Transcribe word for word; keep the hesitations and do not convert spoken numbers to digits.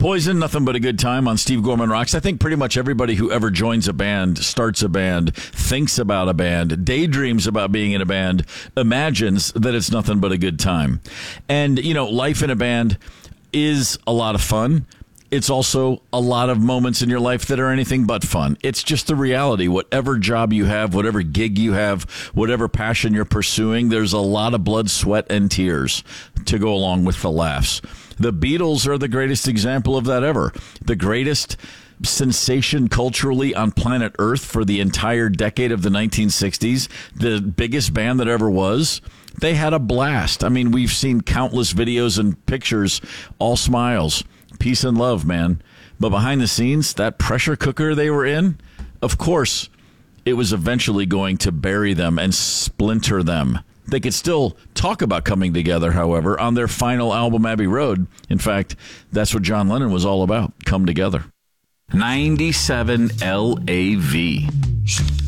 Poison, Nothing But a Good Time on Steve Gorman Rocks. I think pretty much everybody who ever joins a band, starts a band, thinks about a band, daydreams about being in a band, imagines that it's nothing but a good time. And, you know, life in a band is a lot of fun. It's also a lot of moments in your life that are anything but fun. It's just the reality. Whatever job you have, whatever gig you have, whatever passion you're pursuing, there's a lot of blood, sweat, and tears to go along with the laughs. The Beatles are the greatest example of that ever. The greatest sensation culturally on planet Earth for the entire decade of the nineteen sixties. The biggest band that ever was. They had a blast. I mean, we've seen countless videos and pictures, all smiles. Peace and love, man. But behind the scenes, that pressure cooker they were in, of course, it was eventually going to bury them and splinter them. They could still talk about coming together, however, on their final album, Abbey Road. In fact, that's what John Lennon was all about, come together. ninety-seven L A V